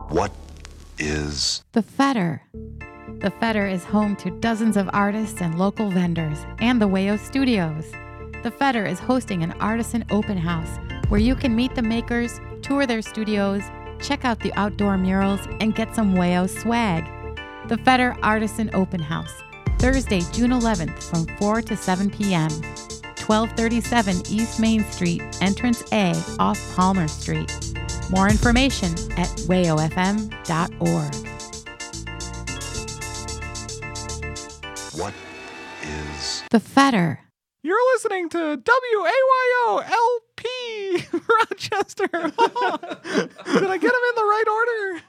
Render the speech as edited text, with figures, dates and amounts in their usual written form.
What is The Fetter. The Fetter is home to dozens of artists and local vendors and the Wayo Studios. The Fetter is hosting an artisan open house where you can meet the makers, tour their studios, check out the outdoor murals, and get some Wayo swag. The Fetter Artisan Open House, Thursday, June 11th from 4 to 7 p.m. 1237 East Main Street, Entrance A off Palmer Street. More information at wayofm.org. what is The Fetter. You're listening to WAYO LP Rochester. Did I get them in the right order?